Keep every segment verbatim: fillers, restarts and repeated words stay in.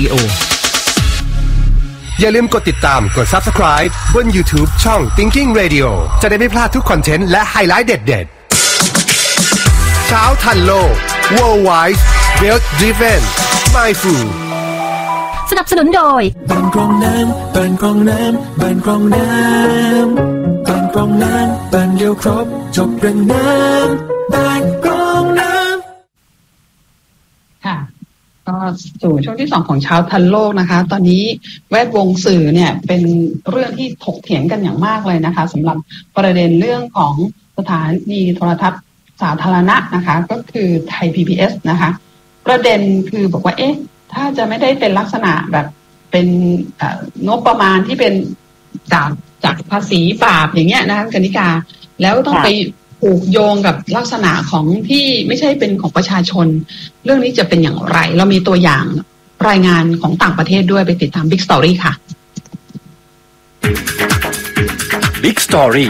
Radio อย่าลืมกดติดตามกด Subscribe บน YouTube ช่อง Thinking Radio จะได้ไม่พลาดทุกคอนเทนต์และไฮไลท์เด็ดๆเช้าทันโลก Worldwide Wealth Driven Mindful สนับสนุนโดยบ้านกรองน้ำบ้านกรองน้ำบ้านกรองน้ำบ้านกรองน้ำบ้านเดียวครบจบเรื่องน้ำบ้านกรองน้ำค่ะก็สู่ช่วงที่สองของเช้าทันโลกนะคะตอนนี้แวดวงสื่อเนี่ยเป็นเรื่องที่ถกเถียงกันอย่างมากเลยนะคะสำหรับประเด็นเรื่องของสถานีโทรทัศน์สาธารณะนะคะก็คือไทย พี บี เอส นะคะประเด็นคือบอกว่าเอ๊ะถ้าจะไม่ได้เป็นลักษณะแบบเป็นงบประมาณที่เป็นจากจากภาษีบาปอย่างเงี้ยนะคะกนิกาแล้วต้องไปผูกโยงกับลักษณะของที่ไม่ใช่เป็นของประชาชนเรื่องนี้จะเป็นอย่างไรเรามีตัวอย่างรายงานของต่างประเทศด้วยไปติดตาม Big Story ค่ะ Big Story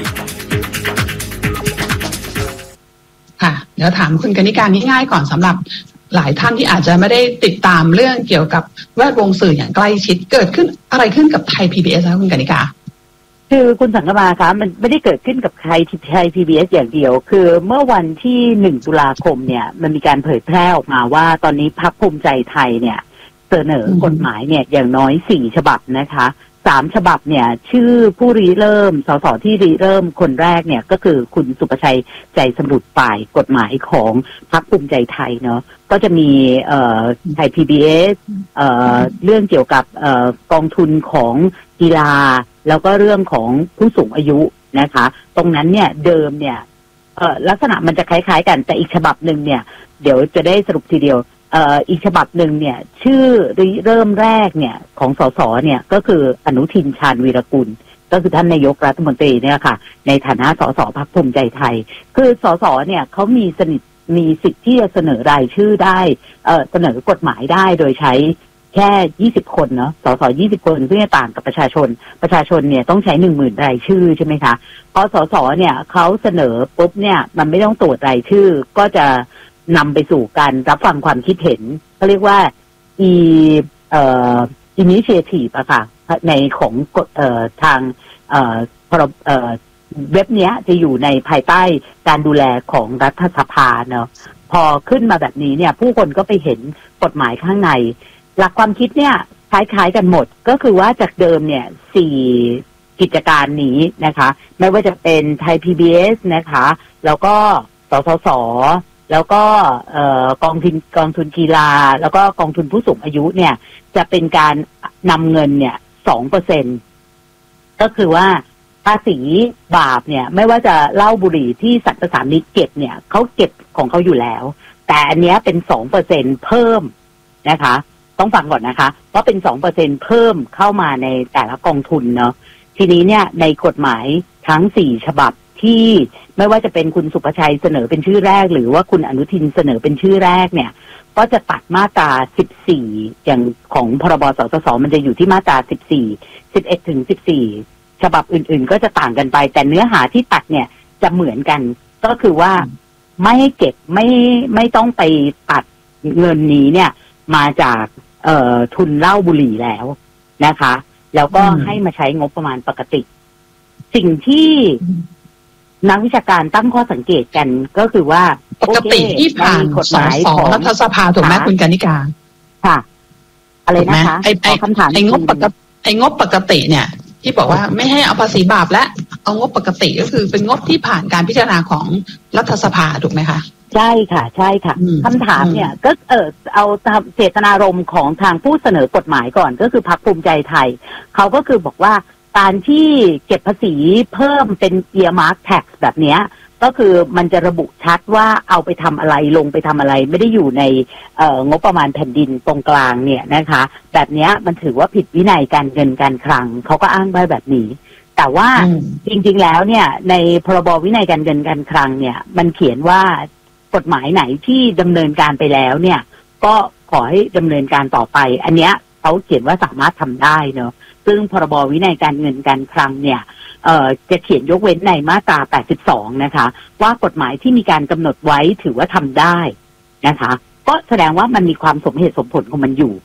ค่ะเดี๋ยวถามคุณกนิการง่ายๆก่อนสำหรับหลายท่านที่อาจจะไม่ได้ติดตามเรื่องเกี่ยวกับแวดวงสื่ออย่างใกล้ชิดเกิดขึ้นอะไรขึ้นกับไทย พี บี เอส คะคุณกนิกาคือคุณสังกมาคะมันไม่ได้เกิดขึ้นกับไทยไทย พี บี เอส อย่างเดียวคือเมื่อวันที่หนึ่งตุลาคมเนี่ยมันมีการเผยแพร่ออกมาว่าตอนนี้พรรคภูมิใจไทยเนี่ยเสนอกฎหมายเนี่ยอย่างน้อยสี่ฉบับนะคะสามฉบับเนี่ยชื่อผู้ริเริ่มสสที่ริเริ่มคนแรกเนี่ยก็คือคุณสุประชัยใจสมุทรฝ่ายกฎหมายของพรรคภูมิใจไทยเนาะก็จะมีเอ่อไทย พี บี เอส เอ่อเรื่องเกี่ยวกับเอ่อกองทุนของกีฬาแล้วก็เรื่องของผู้สูงอายุนะคะตรงนั้นเนี่ยเดิมเนี่ยเอ่อลักษณะมันจะคล้ายๆกันแต่อีกฉบับหนึ่งเนี่ยเดี๋ยวจะได้สรุปทีเดียวเอ่ออีกฉบับหนึ่งเนี่ยชื่อเริ่มแรกเนี่ยของสสเนี่ยก็คืออนุทินชาญวีรกุลก็คือท่านนายกรัฐมนตรีเนี่ยค่ะในฐานะสสพรรคภูมิใจไทยคือสสเนี่ยเขามีสนิทมีสิทธิ์ที่จะเสนอรายชื่อได้เอ่อเสนอกฎหมายได้โดยใช้แค่ยี่สิบคนเนาะสสยี่สิบคนซึ่งจะต่างกับประชาชนประชาชนเนี่ยต้องใช้ หนึ่งหมื่น รายชื่อใช่ไหมคะพอสสเนี่ยเขาเสนอปุ๊บเนี่ยมันไม่ต้องตรวจรายชื่อก็จะนำไปสู่การรับฟังความคิดเห็นเขาเรียกว่าอีเอ่อ initiative อะค่ะในของเอ่อทางเอ่อพรบเอ่อเว็บเนี้ยจะอยู่ในภายใต้การดูแลของรัฐสภาเนาะพอขึ้นมาแบบนี้เนี่ยผู้คนก็ไปเห็นกฎหมายข้างในหลักความคิดเนี่ยคล้ายๆกันหมดก็คือว่าจากเดิมเนี่ยสี่กิจการนี้นะคะไม่ว่าจะเป็นไทย พี บี เอส นะคะแล้วก็สสสแล้วก็เอ่อกองทุนกองทุนกีฬาแล้วก็กองทุนผู้สูงอายุเนี่ยจะเป็นการนำเงินเนี่ย สองเปอร์เซ็นต์ ก็คือว่าภาษีบาปเนี่ยไม่ว่าจะเหล้าบุหรี่ที่สัตว์ประสานมิตรเก็บเนี่ยเขาเก็บของเขาอยู่แล้วแต่อันเนี้ยเป็น สองเปอร์เซ็นต์ เพิ่มนะคะต้องฟังก่อนนะคะว่าเป็น สองเปอร์เซ็นต์ เพิ่มเข้ามาในแต่ละกองทุนเนาะทีนี้เนี่ยในกฎหมายทั้งสี่ฉบับที่ไม่ว่าจะเป็นคุณสุประชัยเสนอเป็นชื่อแรกหรือว่าคุณอนุทินเสนอเป็นชื่อแรกเนี่ยก็จะตัดมาตราสิบสี่อย่างของพรบสสสมันจะอยู่ที่มาตราสิบสี่ สิบเอ็ดถึงสิบสี่ฉบับอื่นๆก็จะต่างกันไปแต่เนื้อหาที่ตัดเนี่ยจะเหมือนกันก็คือว่าไม่ให้เก็บไม่ไม่ต้องไปตัดเงินนี้เนี่ยมาจากเอ่อทุนเหล้าบุหรี่แล้วนะคะแล้วก็ให้มาใช้งบประมาณปกติสิ่งที่นักวิชาการตั้งข้อสังเกตกันก็คือว่าปกติที่ผ่านกฎหมายของรัฐสภาถูกไหมคุณกนิกาค่ะอะไรนะคะไอ้ไอ้คำถามไอ้งบปกติไอ้งบปกติเนี่ยที่บอกว่าไม่ให้เอาภาษีบาปและเอางบปกติก็คือเป็นงบที่ผ่านการพิจารณาของรัฐสภาถูกไหมคะใช่ค่ะใช่ค่ะคำถามเนี่ยก็เออเอาเจตนารมณ์ของทางผู้เสนอกฎหมายก่อนก็คือพรรคภูมิใจไทยเขาก็คือบอกว่าการที่เก็บภาษีเพิ่มเป็น earmark tax แบบเนี้ยก็คือมันจะระบุชัดว่าเอาไปทำอะไรลงไปทำอะไรไม่ได้อยู่ในเอ่องบประมาณแผ่นดินตรงกลางเนี่ยนะคะแบบเนี้ยมันถือว่าผิดวินัยการเงินการคลังเขาก็อ้างไว้แบบนี้แต่ว่าจริงๆแล้วเนี่ยในพรบวินัยการเงินการคลังเนี่ยมันเขียนว่ากฎหมายไหนที่ดำเนินการไปแล้วเนี่ยก็ขอให้ดำเนินการต่อไปอันเนี้ยเขาเขียนว่าสามารถทำได้เนอะซึ่งพรบวินัยการเงินการคลังเนี่ยเอ่อจะเขียนยกเว้นในมาตราแปดสิบสองนะคะว่ากฎหมายที่มีการกำหนดไว้ถือว่าทำได้นะคะก็แสดงว่ามันมีความสมเหตุสมผลของมันอยู่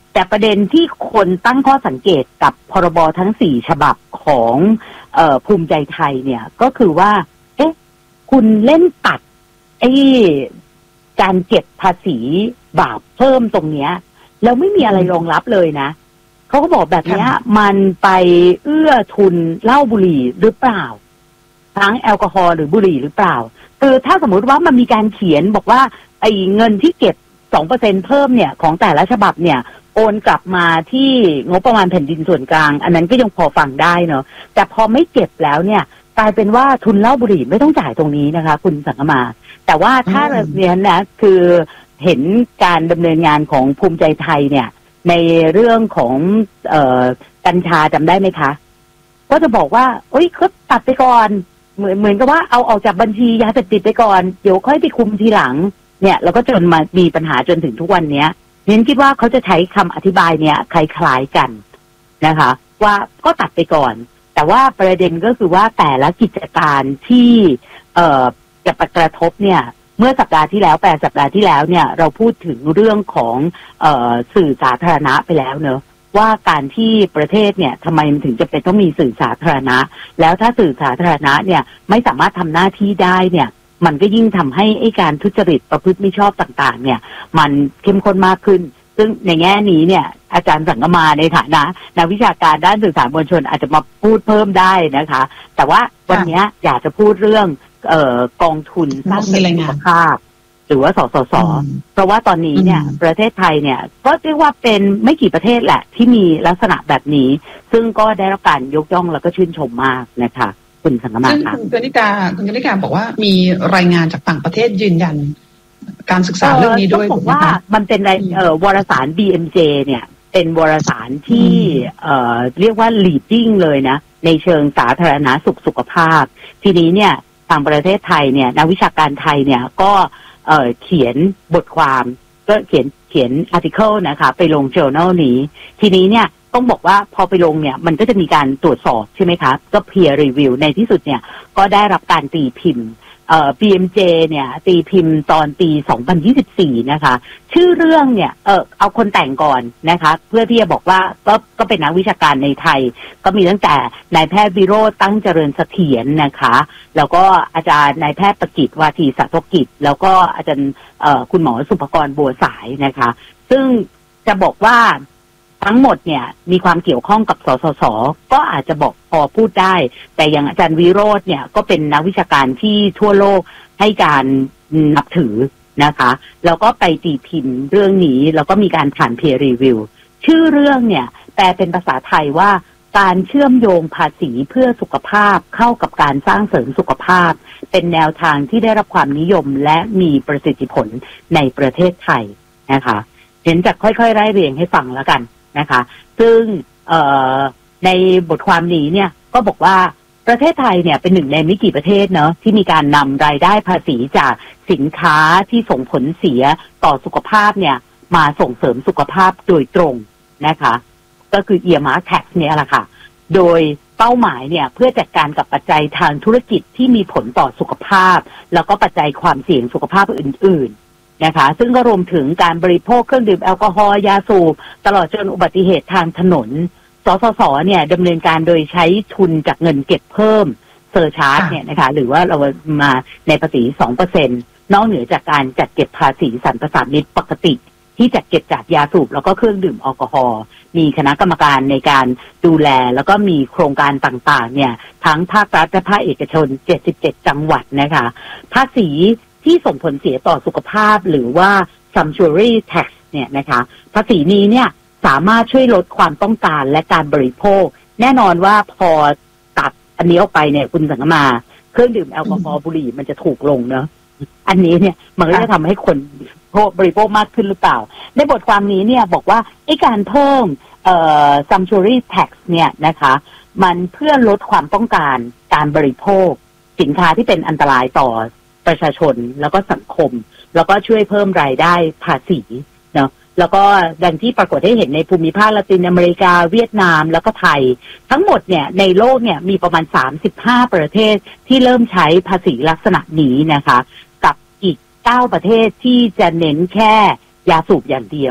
แต่ประเด็นที่คนตั้งข้อสังเกตกับพรบทั้งสี่ฉบับของเอ่อภูมิใจไทยเนี่ยก็คือว่าเอ๊ะคุณเล่นตัดไอ้การเก็บภาษีบาปเพิ่มตรงเนี้ยแล้วไม่มีอะไรรองรับเลยนะเขาก็บอกแบบนี้มันไปเอื้อทุนเหล้าบุหรี่หรือเปล่าทั้งแอลกอฮอล์หรือบุหรี่หรือเปล่าคือถ้าสมมุติว่ามันมีการเขียนบอกว่าไอ้เงินที่เก็บ สองเปอร์เซ็นต์ เพิ่มเนี่ยของแต่ละฉบับเนี่ยโอนกลับมาที่งบประมาณแผ่นดินส่วนกลางอันนั้นก็ยังพอฟังได้เนอะแต่พอไม่เก็บแล้วเนี่ยกลายเป็นว่าทุนเหล้าบุหรี่ไม่ต้องจ่ายตรงนี้นะคะคุณสังกมาแต่ว่าถ้าเนี่ยนะคือเห็นการดำเนินงานของภูมิใจไทยเนี่ยในเรื่องของเอ่อกัญชาจำได้ไหมคะก็จะบอกว่าเอ้ยเขาตัดไปก่อนเหมือนเหมือนกับว่าเอาออกจากบัญชียาเสพติดไปก่อนเดี๋ยวค่อยไปคุมทีหลังเนี่ยแล้วก็จนมามีปัญหาจนถึงทุกวันนี้เน้นคิดว่าเขาจะใช้คำอธิบายเนี่ยคล้ายๆกันนะคะว่าก็ตัดไปก่อนแต่ว่าประเด็นก็คือว่าแต่ละกิจการที่เอ่อจะกระทบเนี่ยเมื่อสัปดาห์ที่แล้วแปดสัปดาห์ที่แล้วเนี่ยเราพูดถึงเรื่องของเอ่อสื่อสาธารณะไปแล้วเนอะว่าการที่ประเทศเนี่ยทำไมมันถึงจะเป็นต้องมีสื่อสาธารณะแล้วถ้าสื่อสาธารณะเนี่ยไม่สามารถทำหน้าที่ได้เนี่ยมันก็ยิ่งทำให้ไอ้การทุจริตประพฤติมิชอบต่างๆเนี่ยมันเข้มข้นมากขึ้นซึ่งในแง่นี้เนี่ยอาจารย์สังกมาในฐานะนักวิชาการด้านสื่อสารมวลชนอาจจะมาพูดเพิ่มได้นะคะแต่ว่าวันนี้อยากจะพูดเรื่องเอ่อกองทุนสร้างเสริมสุขภาพหรือว่าสสสเพราะว่าตอนนี้เนี่ยประเทศไทยเนี่ยก็เรียกว่าเป็นไม่กี่ประเทศแหละที่มีลักษณะแบบนี้ซึ่งก็ได้รับการยกย่องแล้วก็ชื่นชมมากนะคะคุณสังกมาค่ะคุณกนิกาคุณกนิกาบอกว่ามีรายงานจากต่างประเทศยืนยันการศึกษาเรื่องนี้ด้วยต้องบอกว่ามันเป็นเอ่อวารสาร บี เอ็ม เจ เนี่ยเป็นวารสารที่เอ่อเรียกว่า leading เลยนะในเชิงสาธารณสุขสุขภาพทีนี้เนี่ยทางประเทศไทยเนี่ยนักวิชาการไทยเนี่ยก็เอ่อเขียนบทความก็เขียนเขียน article นะคะไปลง journal นี้ทีนี้เนี่ยต้องบอกว่าพอไปลงเนี่ยมันก็จะมีการตรวจสอบใช่ไหมคะก็ peer review ในที่สุดเนี่ยก็ได้รับการตีพิมพ์เอ่อ บี เอ็ม เจ เนี่ยตีพิมพ์ตอนปีสองพันยี่สิบสี่นะคะชื่อเรื่องเนี่ยเออเอาคนแต่งก่อนนะคะเพื่อที่จะบอกว่าก็ก็เป็นนักวิชาการในไทยก็มีตั้งแต่นายแพทย์วิโรจน์ตั้งเจริญเสถียรนะคะแล้วก็อาจารย์นายแพทย์ประกิตวาทีสัตวกิจแล้วก็อาจารย์เอ่อคุณหมอสุภกรบัวสายนะคะซึ่งจะบอกว่าทั้งหมดเนี่ยมีความเกี่ยวข้องกับสสสก็อาจจะบอกพอพูดได้แต่อย่างอาจารย์วิโรจน์เนี่ยก็เป็นนักวิชาการที่ทั่วโลกให้การนับถือนะคะแล้วก็ไปตีพิมพ์เรื่องนี้แล้วก็มีการผ่าน peer review ชื่อเรื่องเนี่ยแปลเป็นภาษาไทยว่าการเชื่อมโยงภาษีเพื่อสุขภาพเข้ากับการสร้างเสริมสุขภาพเป็นแนวทางที่ได้รับความนิยมและมีประสิทธิผลในประเทศไทยนะคะเดี๋ยวจะค่อยๆไล่เรียงให้ฟังแล้วกันนะคะซึ่งในบทความนี้เนี่ยก็บอกว่าประเทศไทยเนี่ยเป็นหนึ่งในไม่กี่ประเทศเนาะที่มีการนำรายได้ภาษีจากสินค้าที่ส่งผลเสียต่อสุขภาพเนี่ยมาส่งเสริมสุขภาพโดยตรงนะคะก็คือ earmark tax เนี่ยแหละค่ะโดยเป้าหมายเนี่ยเพื่อจัดการกับปัจจัยทางธุรกิจที่มีผลต่อสุขภาพแล้วก็ปัจจัยความเสี่ยงสุขภาพอื่นๆนะคะซึ่งก็รวมถึงการบริโภคเครื่องดื่มแอลกอฮอล์ยาสูบตลอดจนอุบัติเหตุทางถนนสสสเนี่ยดำเนินการโดยใช้ทุนจากเงินเก็บเพิ่มเซอร์ชาร์จเนี่ยนะคะหรือว่าเรามาในภาษี สองเปอร์เซ็นต์ นอกเหนือจากการจัดเก็บภาษีสรรพสามิตปกติที่จัดเก็บจากยาสูบแล้วก็เครื่องดื่มแอลกอฮอล์มีคณะกรรมการในการดูแลแล้วก็มีโครงการต่างๆเนี่ยทั้งภาครัฐและภาคเอกชนเจ็ดสิบเจ็ดจังหวัดนะคะภาษีที่ส่งผลเสียต่อสุขภาพหรือว่า sumptuary tax เนี่ยนะคะภาษีนี้เนี่ยสามารถช่วยลดความต้องการและการบริโภคแน่นอนว่าพอตัดอันนี้ออกไปเนี่ยคุณสังกมาเครื่องดื่มแอลกอฮอล์บุหรี่มันจะถูกลงเนอะอันนี้เนี่ยมันก็จะทำให้คนบริโภคมากขึ้นหรือเปล่าในบทความนี้เนี่ยบอกว่าไอ้การเพิ่มเอ่อ sumptuary tax เนี่ยนะคะมันเพื่อลดความต้องการการบริโภคสินค้าที่เป็นอันตรายต่อประชาชนแล้วก็สังคมแล้วก็ช่วยเพิ่มรายได้ภาษีเนาะแล้วก็ดังที่ปรากฏให้เห็นในภูมิภาคละตินอเมริกาเวียดนามแล้วก็ไทยทั้งหมดเนี่ยในโลกเนี่ยมีประมาณสามสิบห้าประเทศที่เริ่มใช้ภาษีลักษณะนี้นะคะกับอีกเก้าประเทศที่จะเน้นแค่ยาสูบอย่างเดียว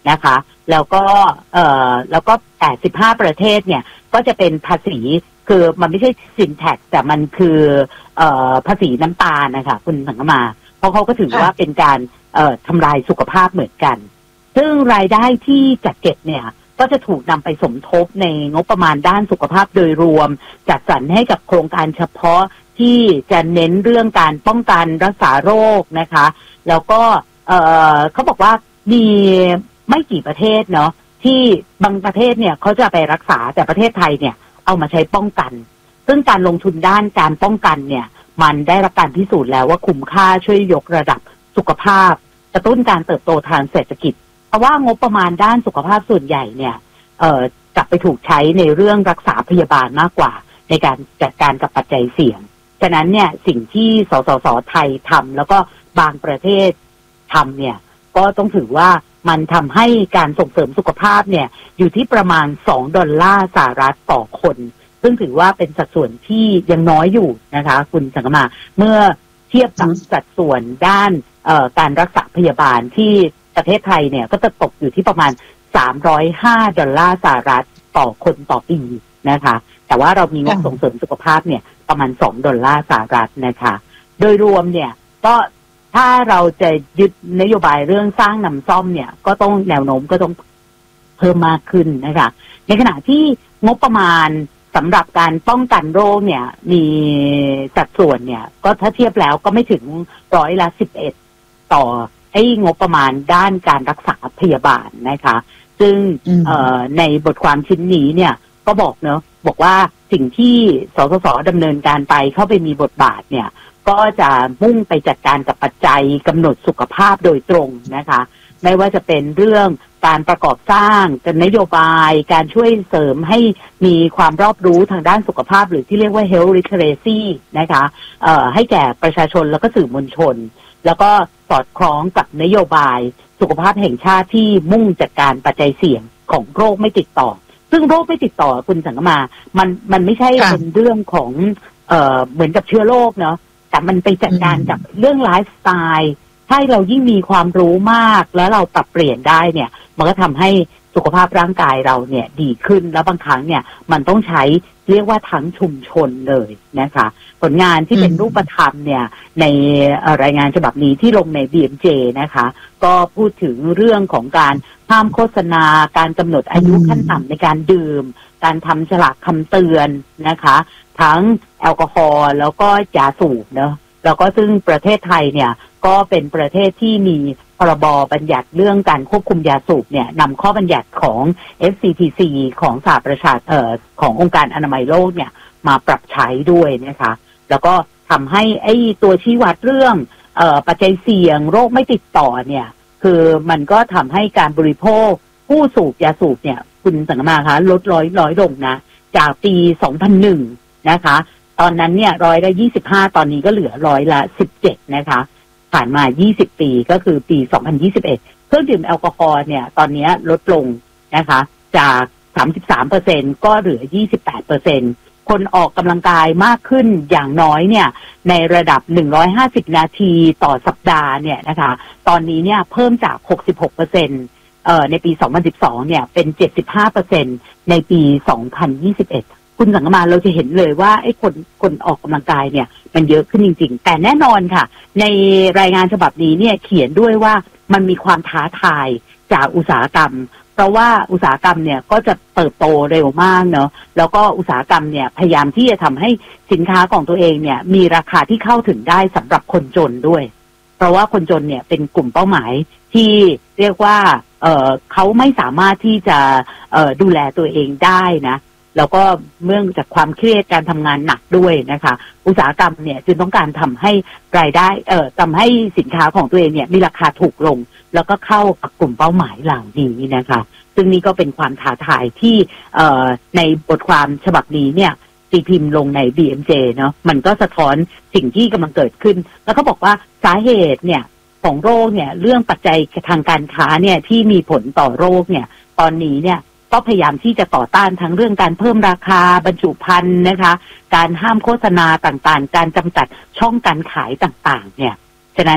นะคะแล้วก็เอ่อแล้วก็แปดสิบห้าประเทศเนี่ยก็จะเป็นภาษีคือมันไม่ใช่สินแท็กแต่มันคือเอ่อภาษีน้ำตาลนะคะคุณสังกมาเพราะเขาก็ถือว่าเป็นการเอ่อทำลายสุขภาพเหมือนกันซึ่งรายได้ที่จัดเก็บเนี่ยก็จะถูกนำไปสมทบในงบประมาณด้านสุขภาพโดยรวมจัดสรรให้กับโครงการเฉพาะที่จะเน้นเรื่องการป้องกันรักษาโรคนะคะแล้วก็เอ่อเขาบอกว่ามีไม่กี่ประเทศเนาะที่บางประเทศเนี่ยเขาจะไปรักษาแต่ประเทศไทยเนี่ยเอามาใช้ป้องกันซึ่งการลงทุนด้านการป้องกันเนี่ยมันได้รับการพิสูจน์แล้วว่าคุ้มค่าช่วยยกระดับสุขภาพกระตุ้นการเติบโตทางเศรษฐกิจเพราะว่างบประมาณด้านสุขภาพส่วนใหญ่เนี่ยเอ่อกลับไปถูกใช้ในเรื่องรักษาพยาบาลมากกว่าในการจัดการกับปัจจัยเสี่ยงฉะนั้นเนี่ยสิ่งที่สสสไทยทำแล้วก็บางประเทศทำเนี่ยก็ต้องถือว่ามันทำให้การส่งเสริมสุขภาพเนี่ยอยู่ที่ประมาณสองดอลลาร์สหรัฐต่อคนซึ่งถือว่าเป็นสัดส่วนที่ยังน้อยอยู่นะคะคุณสังกมาเมื่อเทียบกับสัดส่วนด้านเอ่อการรักษาพยาบาลที่ประเทศไทยเนี่ยก็จะตกอยู่ที่ประมาณสามร้อยห้าดอลลาร์สหรัฐต่อคนต่อปีนะคะแต่ว่าเรามีงบส่งเสริมสุขภาพเนี่ยประมาณสองดอลลาร์สหรัฐนะคะโดยรวมเนี่ยก็ถ้าเราจะยึดนโยบายเรื่องสร้างนำซ่อมเนี่ยก็ต้องแนวโน้มก็ต้องเพิ่มมากขึ้นนะคะในขณะที่งบประมาณสำหรับการป้องกันโรคเนี่ยมีสัดส่วนเนี่ยก็ถ้าเทียบแล้วก็ไม่ถึงร้อยละสิบเอ็ดต่อไอ้งบประมาณด้านการรักษาพยาบาลนะคะซึ่งในบทความชิ้นนี้เนี่ยก็บอกเนอะบอกว่าสิ่งที่สสสดำเนินการไปเข้าไปมีบทบาทเนี่ยก็จะมุ่งไปจัดการกับปัจจัยกำหนดสุขภาพโดยตรงนะคะไม่ว่าจะเป็นเรื่องการประกอบสร้างการนโยบายการช่วยเสริมให้มีความรอบรู้ทางด้านสุขภาพหรือที่เรียกว่า health literacy นะคะเอ่อให้แก่ประชาชนแล้วก็สื่อมวลชนแล้วก็สอดคล้องกับนโยบายสุขภาพแห่งชาติที่มุ่งจัดการปัจจัยเสี่ยงของโรคไม่ติดต่อซึ่งโรคไม่ติดต่อคุณสังกมามันมันไม่ใช่เป็นเรื่องของเอ่อเหมือนกับเชื้อโรคเนาะแต่มันไปจัดการกับเรื่องไลฟ์สไตล์ถ้าเรายิ่งมีความรู้มากแล้วเราปรับเปลี่ยนได้เนี่ยมันก็ทำให้สุขภาพร่างกายเราเนี่ยดีขึ้นแล้วบางครั้งเนี่ยมันต้องใช้เรียกว่าทั้งชุมชนเลยนะคะผลงานที่เป็นรูปธรรมเนี่ยในรายงานฉบับนี้ที่ลงใน บี เอ็ม เจ นะคะก็พูดถึงเรื่องของการห้ามโฆษณาการกำหนดอายุขั้นต่ำในการดื่มการทำฉลากคำเตือนนะคะทั้งแอลกอฮอล์แล้วก็ยาสูบเนาะแล้วก็ซึ่งประเทศไทยเนี่ยก็เป็นประเทศที่มีพรบบัญญัติเรื่องการควบคุมยาสูบเนี่ยนำข้อบัญญัติของ เอฟ ซี ที ซี ของสหประชาเอ่อขององค์การอนามัยโลกเนี่ยมาปรับใช้ด้วยนะคะแล้วก็ทำให้ไอ้ตัวชี้วัดเรื่องเอ่อปัจจัยเสี่ยงโรคไม่ติดต่อเนี่ยคือมันก็ทำให้การบริโภคผู้สูบยาสูบเนี่ยคุณสังกมาคะลดร้อยร้อยลงนะจากปีสองพันหนึ่งนะคะตอนนั้นเนี่ยร้อยละยี่สิบห้าตอนนี้ก็เหลือร้อยละสิบเจ็ดนะคะผ่านมายี่สิบปีก็คือปีสองพันยี่สิบเอ็ดเครื่องดื่มแอลกอฮอล์เนี่ยตอนนี้ลดลงนะคะจาก สามสิบสามเปอร์เซ็นต์ ก็เหลือ ยี่สิบแปดเปอร์เซ็นต์ คนออกกำลังกายมากขึ้นอย่างน้อยเนี่ยในระดับหนึ่งร้อยห้าสิบนาทีต่อสัปดาห์เนี่ยนะคะตอนนี้เนี่ยเพิ่มจาก หกสิบหกเปอร์เซ็นต์ เอ่อในปีสองพันสิบสองเนี่ยเป็น เจ็ดสิบห้าเปอร์เซ็นต์ ในปีสองพันยี่สิบเอ็ดคุณสังกมาเราจะเห็นเลยว่าไอ้คนคนออกกำลังกายเนี่ยมันเยอะขึ้นจริงๆแต่แน่นอนค่ะในรายงานฉบับนี้เนี่ยเขียนด้วยว่ามันมีความท้าทายจากอุตสาหกรรมเพราะว่าอุตสาหกรรมเนี่ยก็จะเติบโตเร็วมากเนาะแล้วก็อุตสาหกรรมเนี่ยพยายามที่จะทำให้สินค้าของตัวเองเนี่ยมีราคาที่เข้าถึงได้สำหรับคนจนด้วยเพราะว่าคนจนเนี่ยเป็นกลุ่มเป้าหมายที่เรียกว่าเออเขาไม่สามารถที่จะเออดูแลตัวเองได้นะแล้วก็เนื่องจากความเครียดการทำงานหนักด้วยนะคะอุตสาหกรรมเนี่ยจึงต้องการทำให้รายได้เอ่อทำให้สินค้าของตัวเองเนี่ยมีราคาถูกลงแล้วก็เข้ากับกลุ่มเป้าหมายเหล่านี้นะคะซึ่งนี่ก็เป็นความท้าทายที่เอ่อในบทความฉบับนี้เนี่ยตีพิมพ์ลงใน บี เอ็ม เจ เนาะมันก็สะท้อนสิ่งที่กำลังเกิดขึ้นแล้วเขาบอกว่าสาเหตุเนี่ยของโรคเนี่ยเรื่องปัจจัยทางการค้าเนี่ยที่มีผลต่อโรคเนี่ยตอนนี้เนี่ยก็พยายามที่จะต่อต้านทั้งเรื่องการเพิ่มราคาบรรจุภัณฑ์นะคะการห้ามโฆษณาต่างๆการจำกัดช่องการขายต่างๆเนี่ยฉะนั้นเนี่ย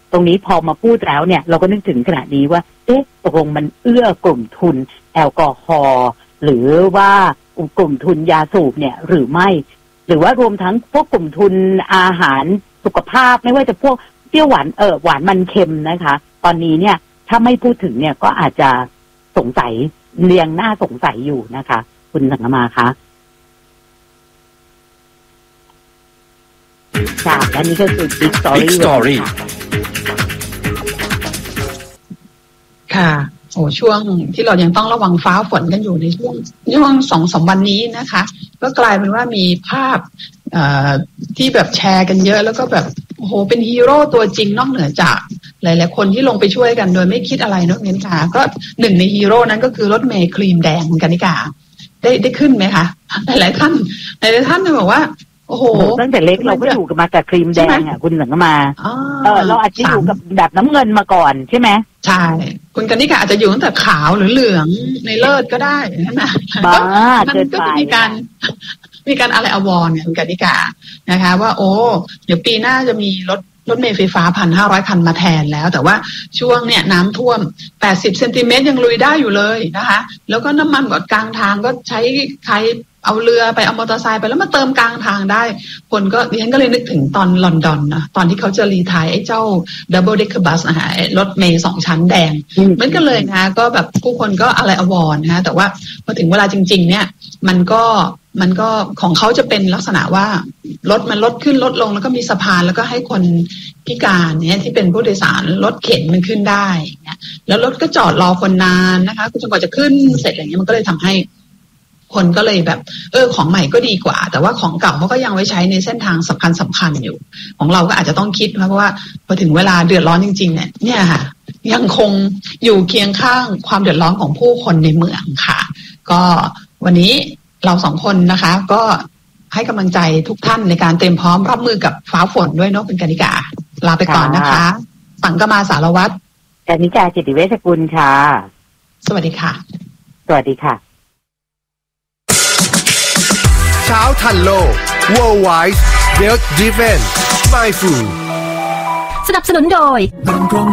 ตรงนี้พอมาพูดแล้วเนี่ยเราก็นึกถึงขณะนี้ว่าเอ๊ะตกลงมันเอื้อกลุ่มทุนแอลกอฮอล์หรือว่ากลุ่มทุนยาสูบเนี่ยหรือไม่หรือว่ารวมทั้งพวกกลุ่มทุนอาหารสุขภาพไม่ว่าจะพวกเปรี้ยวหวานเออหวานมันเค็มนะคะตอนนี้เนี่ยถ้าไม่พูดถึงเนี่ยก็อาจจะสงสัยเรียงหน้าสงสัยอยู่นะคะคุณสังกมาคะค่ะและนี่ก็คือ Big Story Big Story ค่ะโอ้ช่วงที่เรายังต้องระวังฟ้าฝนกันอยู่ในช่วงช่วงสองสามวันนี้นะคะก็กลายเป็นว่ามีภาพที่แบบแชร์กันเยอะแล้วก็แบบโอ้โหเป็นฮีโร่ตัวจริงนอกเหนือจากหลายๆคนที่ลงไปช่วยกันโดยไม่คิดอะไรนอกนั้นค่ะก็หนึ่งในฮีโร่นั้นก็คือรถเมล์ครีมแดงคุณกนิกาได้ได้ขึ้นไหมคะหลายๆท่านหลายๆท่านเนี่ยบอกว่าโอ้โหตั้งแต่เล็กเราก็อยู่กันมากับครีมแดงอ่ะคุณสังกมาเออเราอาจจะอยู่กับแบบน้ำเงินมาก่อนใช่ไหมใช่คุณกนิกาอาจจะอยู่ตั้งแต่ขาวหรือเหลืองในเลิศก็ได้นั่นนะบ้ามันก็จะมีการมีการอะไรอวรเนี่ยคุณกนิกานะคะว่าโอ้เดี๋ยวปีหน้าจะมีรถรถเมล์ไฟฟ้าพันห้าร้อยคันมาแทนแล้วแต่ว่าช่วงเนี่ยน้ำท่วมแปดสิบเซนติเมตรยังลุยได้อยู่เลยนะคะแล้วก็น้ำมันหมดกลางทางก็ใช้ใครเอาเรือไปเอามอเตอร์ไซค์ไปแล้วมาเติมกลางทางได้คนก็ดิฉันก็เลยนึกถึงตอนลอนดอนนะตอนที่เขาจะรีไทร์ไอ้เจ้า Double Decker Bus นะคะรถเมล์สองชั้นแดงเหมือนกันเลยนะก็แบบผู้คนก็อะไรอวรนะแต่ว่าพอถึงเวลาจริงๆเนี่ยมันก็มันก็ของเขาจะเป็นลักษณะว่ารถมันลดขึ้นลดลงแล้วก็มีสะพานแล้วก็ให้คนพิการเนี่ยที่เป็นผู้โดยสารรถเข็นมันขึ้นได้เนี่ยแล้วรถก็จอดรอคนนานนะคะจนกว่าจะขึ้นเสร็จอะไรเงี้ยมันก็เลยทำให้คนก็เลยแบบเออของใหม่ก็ดีกว่าแต่ว่าของเก่าเขาก็ยังไว้ใช้ในเส้นทางสำคัญสำคัญอยู่ของเราก็อาจจะต้องคิดเพราะว่าพอถึงเวลาเดือดร้อนจริงๆเนี่ยเนี่ยค่ะยังคงอยู่เคียงข้างความเดือดร้อนของผู้คนในเมืองค่ะก็วันนี้เราสองคนนะคะก็ให้กำลังใจทุกท่านในการเตรียมพร้อมรับมือกับฟ้าฝนด้วยเนาะเป็นกนิกาลาไปก่อนนะคะสังกมาสารวัตรกนิกาจิตติเวชกุลค่ะสวัสดีค่ะสวัสดีค่ะเช้าทันโลก Worldwide Wealth Driven Mindful สนับสนุนโดย